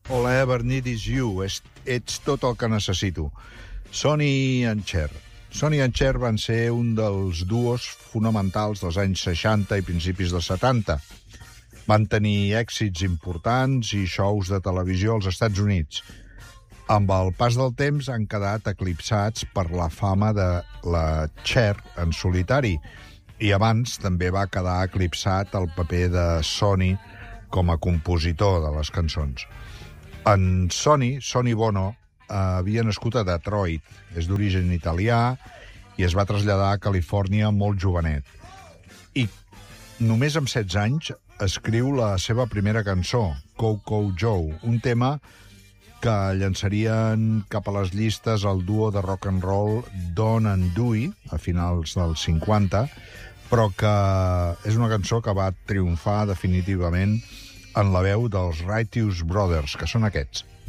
All I ever need is you. Ets tot el que necessito. Sonny and Cher. Sonny and Cher van ser un dels duos fonamentals dels anys 60 i principis dels 70. Van tenir èxits importants i shows de televisió als Estats Units. Amb el pas del temps han quedat eclipsats per la fama de la Cher en solitari i abans també va quedar eclipsat el paper de Sonny com a compositor de les cançons. En Sonny Bono, havia nascut a Detroit, és d'origen italià i es va traslladar a Califòrnia molt jovenet. I només amb 16 anys escriu la seva primera cançó, Coco Joe, un tema que llançarien cap a les llistes el duo de rock and roll Don and Dewey a finals dels 50, però que és una cançó que va triomfar definitivament en la veu dels Righteous Brothers, que són aquests.